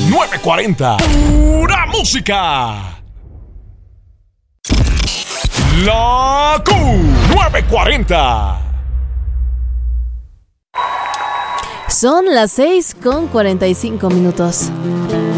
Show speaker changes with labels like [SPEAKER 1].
[SPEAKER 1] 940. Pura música. La Q940.
[SPEAKER 2] Son las 6:45.